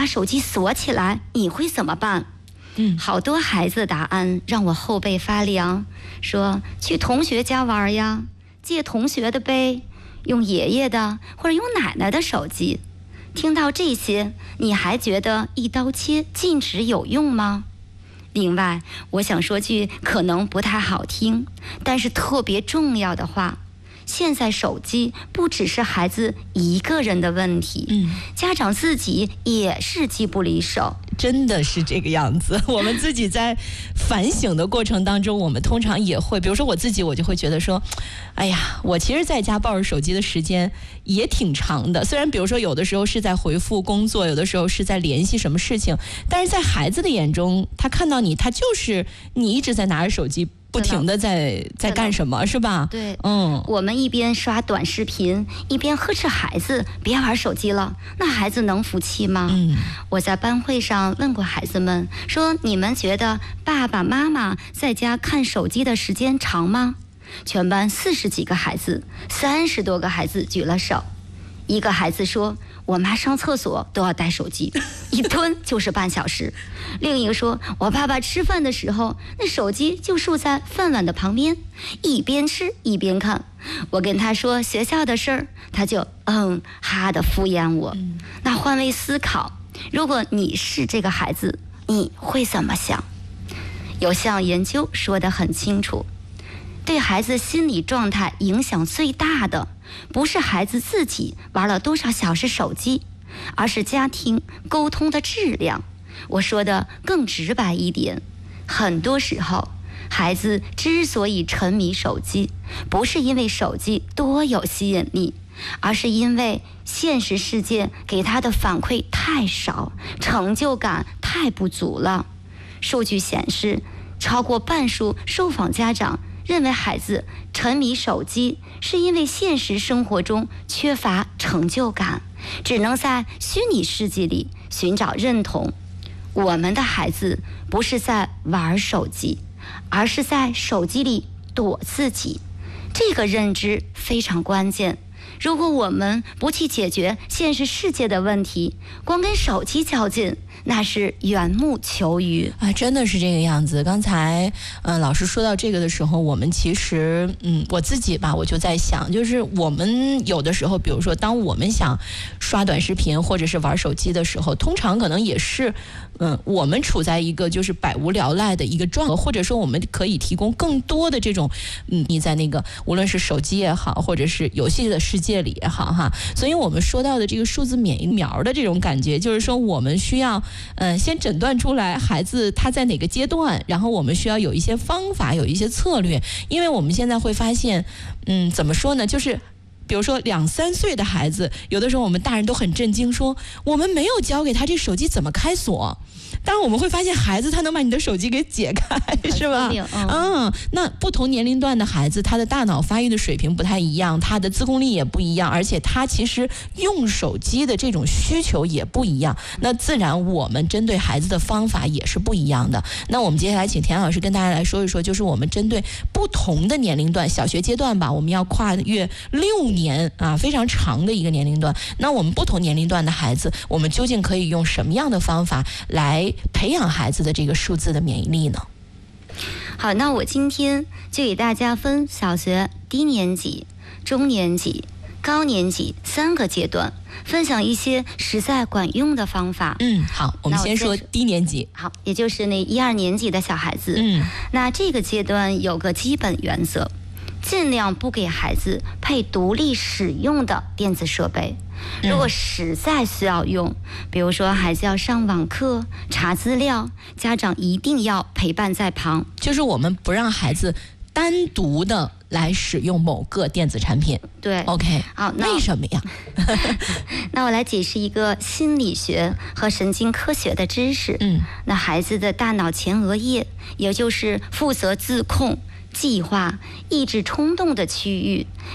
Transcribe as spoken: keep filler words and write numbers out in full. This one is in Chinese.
把手机锁起来，你会怎么办？ 嗯， 好多孩子的答案让我后背发凉，说去同学家玩呀，借同学的呗，用爷爷的或者用奶奶的手机。听到这些，你还觉得一刀切禁止有用吗？另外，我想说句可能不太好听，但是特别重要的话。现在手机不只是孩子一个人的问题， 嗯， 家长自己也是机不离手， 真的是这个样子。我们自己在反省的过程当中，我们通常也会，比如说我自己，我就会觉得说，哎呀，我其实在家抱着手机的时间也挺长的。虽然比如说有的时候是在回复工作，有的时候是在联系什么事情，但是在孩子的眼中，他看到你，他就是你一直在拿着手机。不停的在在干什么是吧？ 对， 嗯， 我们一边刷短视频，一边呵斥孩子别玩手机了，那孩子能服气吗？ 嗯， 我在班会上问过孩子们，说你们觉得爸爸妈妈在家看手机的时间长吗？全班四十几个孩子，三十多个孩子举了手。一个孩子说，我妈上厕所都要带手机，一蹲就是半小时。另一个说，我爸爸吃饭的时候，那手机就竖在饭碗的旁边，一边吃一边看。我跟他说学校的事儿，他就嗯哈的敷衍我。嗯、那换位思考，如果你是这个孩子，你会怎么想？有项研究说得很清楚，对孩子心理状态影响最大的，不是孩子自己玩了多少小时手机，而是家庭沟通的质量。我说的更直白一点，很多时候孩子之所以沉迷手机，不是因为手机多有吸引力，而是因为现实世界给他的反馈太少，成就感太不足了。数据显示，超过半数受访家长认为孩子沉迷手机是因为现实生活中缺乏成就感，只能在虚拟世界里寻找认同。我们的孩子不是在玩手机，而是在手机里躲自己。这个认知非常关键。如果我们不去解决现实世界的问题，光跟手机较劲，那是缘木求鱼啊，真的是这个样子。刚才嗯、呃，老师说到这个的时候，我们其实嗯，我自己吧，我就在想，就是我们有的时候，比如说当我们想刷短视频或者是玩手机的时候，通常可能也是嗯，我们处在一个就是百无聊赖的一个状态，或者说我们可以提供更多的这种嗯，你在那个无论是手机也好，或者是游戏的世界里也好哈。所以我们说到的这个数字免疫苗的这种感觉，就是说我们需要嗯，先诊断出来孩子他在哪个阶段，然后我们需要有一些方法，有一些策略。因为我们现在会发现嗯，怎么说呢，就是比如说两三岁的孩子，有的时候我们大人都很震惊，说我们没有教给他这手机怎么开锁。当然我们会发现孩子他能把你的手机给解开，是吧？嗯, 嗯，那不同年龄段的孩子，他的大脑发育的水平不太一样，他的自控力也不一样，而且他其实用手机的这种需求也不一样，那自然我们针对孩子的方法也是不一样的。那我们接下来请田老师跟大家来说一说，就是我们针对不同的年龄段，小学阶段吧，我们要跨越六年啊，非常长的一个年龄段。那我们不同年龄段的孩子，我们究竟可以用什么样的方法来培养孩子的这个数字的免疫力呢？ 好，那我今天就给大家分小学低年级、中年级、高年级三个阶段，分享一些实在管用的方法。 嗯，好，我们先说低年级。 好，也就是那一二年级的小孩子。 嗯， 那这个阶段有个基本原则，尽量不给孩子配独立使用的电子设备。如果实在需要用，比如说孩子要上网课、查资料，家长一定要陪伴在旁。 就是我们不让孩子单独的来使用某个电子产品。 对 ，OK， 好， 为什么呀？ 那我来解释一个心理学和神经科学的知识。 嗯， 那孩子的大脑前额叶，也就是负责自控、计划、抑制冲动的区域，